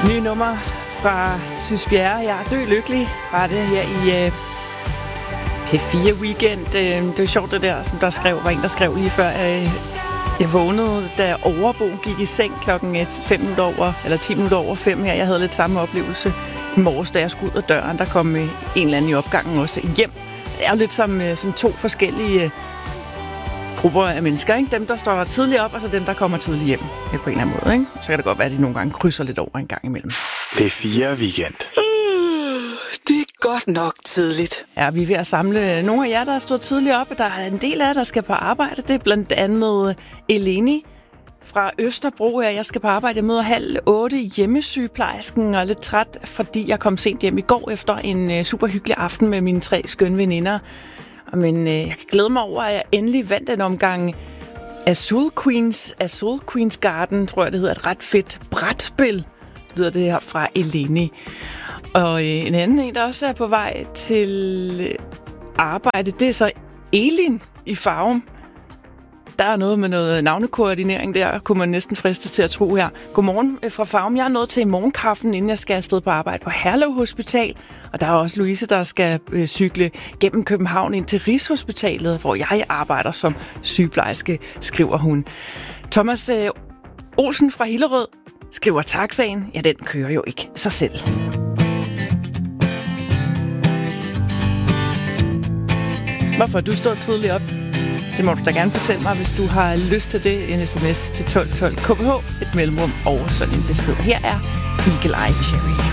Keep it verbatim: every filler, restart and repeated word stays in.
Nye nummer fra Sys Bjerre. Jeg er død lykkelig. Var det her i uh, P fire Weekend. Uh, det var sjovt det der, som der skrev, var en, der skrev lige før. Uh, jeg vågnede, da Overbo gik i seng klokken fem minutter over, eller ti minutter over fem her. Jeg havde lidt samme oplevelse i morges, da jeg skulle ud af døren. Der kom uh, en eller anden i opgangen også hjem. Det er jo lidt som, uh, som to forskellige uh, grupper af mennesker, ikke? Dem, der står tidligt op, og så dem, der kommer tidligt hjem. På en eller anden måde, ikke? Så kan det godt være, at de nogle gange krydser lidt over en gang imellem. P fire Weekend. Uh, det er godt nok tidligt. Ja, vi er ved at samle nogle af jer, der er stået tidligt op. Der er en del af jer, der skal på arbejde. Det er blandt andet Eleni fra Østerbro. Jeg skal på arbejde. Jeg møder halv otte hjemmesygeplejersken og er lidt træt, fordi jeg kom sent hjem i går efter en super hyggelig aften med mine tre skønne veninder. Men øh, jeg kan glæde mig over, at jeg endelig vandt en omgang Azul Queens, Azul Queens Garden, tror jeg det hedder. Et ret fedt brætspil, lyder det her fra Eleni. Og øh, en anden en, der også er på vej til arbejde, det er så Elin i Farum. Der er noget med noget navnekoordinering der, kunne man næsten fristes til at tro her. Godmorgen fra Farum. Jeg er nået til morgenkaffen, inden jeg skal afsted på arbejde på Herlev Hospital. Og der er også Louise, der skal øh, cykle gennem København ind til Rigshospitalet, hvor jeg arbejder som sygeplejerske, skriver hun. Thomas øh, Olsen fra Hillerød skriver, taxaen, ja, den kører jo ikke sig selv. Hvorfor du står tidligt op? Det må du da gerne fortælle mig, hvis du har lyst til det. En sms til tolv tolv K B H, et mellemrum over sådan en besked. Her er Eagle Eye Cherry.